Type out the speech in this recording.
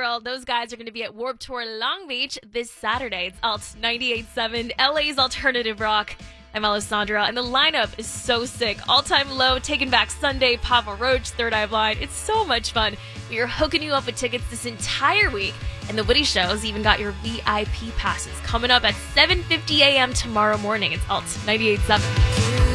World. Those guys are going to be at Warped Tour Long Beach this Saturday. It's Alt 98.7, LA's alternative rock. I'm Alessandra, and the lineup is so sick. All Time Low, Taking Back Sunday, Papa Roach, Third Eye Blind. It's so much fun. We are hooking you up with tickets this entire week, and the Woody Show's even got your VIP passes coming up at 7:50 a.m. tomorrow morning. It's Alt 98.7.